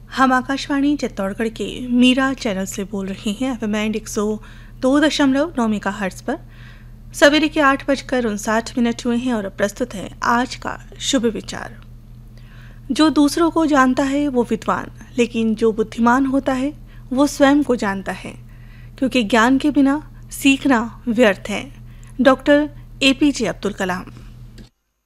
हम आकाशवाणी चित्तौड़गढ़ के मीरा चैनल से बोल रहे हैं एफएम 102.9 मेगाहर्ट्ज पर। सवेरे के 8:59 हुए हैं और प्रस्तुत है आज का शुभ विचार। जो दूसरों को जानता है वो विद्वान, लेकिन जो बुद्धिमान होता है वो स्वयं को जानता है, क्योंकि ज्ञान के बिना सीखना व्यर्थ है। Doctor APJ Abdul Kalam.